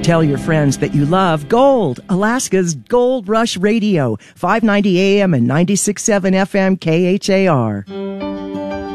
Tell your friends that you love Gold, Alaska's Gold Rush Radio, 590 AM and 96.7 FM KHAR.